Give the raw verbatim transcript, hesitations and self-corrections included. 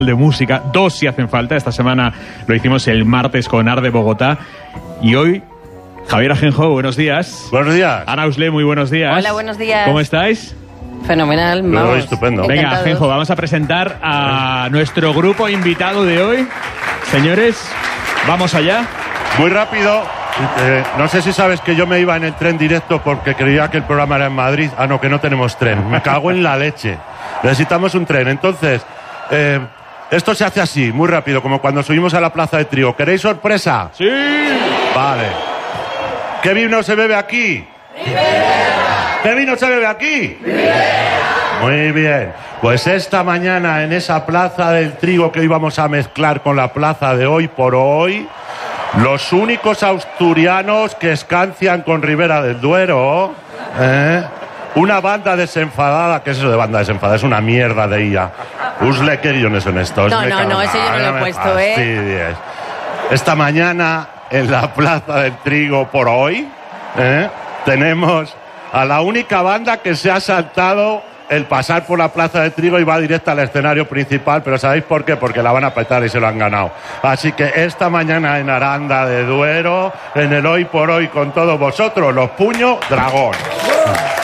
de música, dos si hacen falta. Esta semana lo hicimos el martes con Arde Bogotá y hoy Javier Ajenjo, buenos días. Buenos días. Ana Usle, muy buenos días. Hola, buenos días. ¿Cómo estáis? Fenomenal, vamos. Muy estupendo. Venga, Encantados. Ajenjo, vamos a presentar a nuestro grupo invitado de hoy. Señores, vamos allá. Muy rápido. Eh, no sé si sabes que yo me iba en el tren directo porque creía que el programa era en Madrid. Ah, no, que no tenemos tren. Me cago en la leche. Necesitamos un tren. Entonces, eh, esto se hace así, muy rápido, como cuando subimos a la Plaza de Trigo. ¿Queréis sorpresa? Sí. Vale. ¿Qué vino se bebe aquí? ¿Qué vino se bebe aquí? Muy bien. Pues esta mañana en esa Plaza del Trigo que hoy vamos a mezclar con la plaza de hoy por hoy, los únicos asturianos que escancian con Ribera del Duero, ¿eh? Una banda desenfadada. ¿Qué es eso de banda desenfadada? Es una mierda de ella. Usle, ¿qué guiones son estos? No, Me no, cago no, en- ese yo no lo he me puesto, ¿eh? fastidies. Esta mañana en la Plaza del Trigo por hoy, ¿eh? tenemos a la única banda que se ha saltado el pasar por la Plaza del Trigo y va directa al escenario principal, pero ¿sabéis por qué? Porque la van a petar y se lo han ganado. Así que esta mañana en Aranda de Duero, en el Hoy por Hoy con todos vosotros, los Puño Dragón.